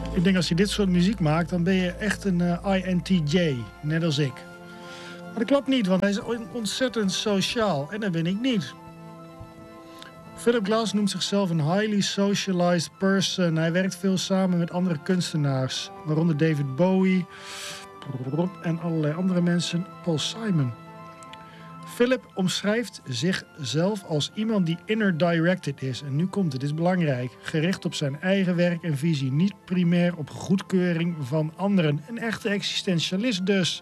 Ik denk als je dit soort muziek maakt, dan ben je echt een INTJ, net als ik. Maar dat klopt niet, want hij is ontzettend sociaal en dat ben ik niet. Philip Glass noemt zichzelf een highly socialized person. Hij werkt veel samen met andere kunstenaars, waaronder David Bowie en allerlei andere mensen, Paul Simon. Philip omschrijft zichzelf als iemand die inner-directed is. En nu komt het, dit is belangrijk. Gericht op zijn eigen werk en visie. Niet primair op goedkeuring van anderen. Een echte existentialist dus.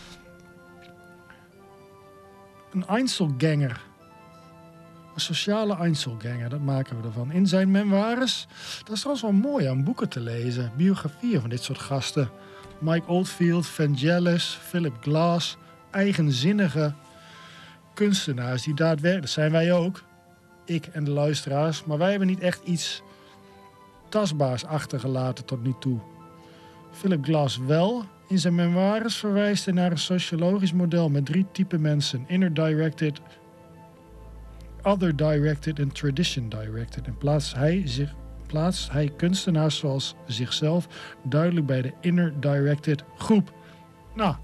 Een Einzelganger. Een sociale Einzelganger, dat maken we ervan. In zijn memoires, dat is trouwens wel mooi aan boeken te lezen. Biografieën van dit soort gasten. Mike Oldfield, Vangelis, Philip Glass. Eigenzinnige kunstenaars die daadwerkelijk, dat zijn wij ook, ik en de luisteraars, maar wij hebben niet echt iets tastbaars achtergelaten tot nu toe. Philip Glass wel. In zijn memoires verwijst hij naar een sociologisch model met 3 typen mensen: inner-directed, other-directed en tradition-directed. En plaatst hij kunstenaars zoals zichzelf duidelijk bij de inner-directed groep. Nou,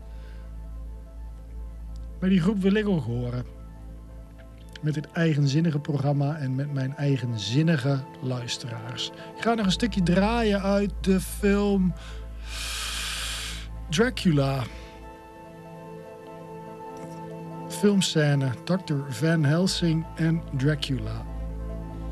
bij die groep wil ik ook horen. Met dit eigenzinnige programma en met mijn eigenzinnige luisteraars. Ik ga nog een stukje draaien uit de film Dracula. Filmscène, Dr. Van Helsing en Dracula.